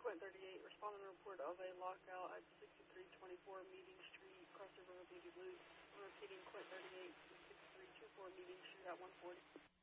Quint 38, responding report of a lockout at 6324 Meeting Street, Cross River Repeated Loop. Repeating Quint 38, 6324 Meeting Street at 140.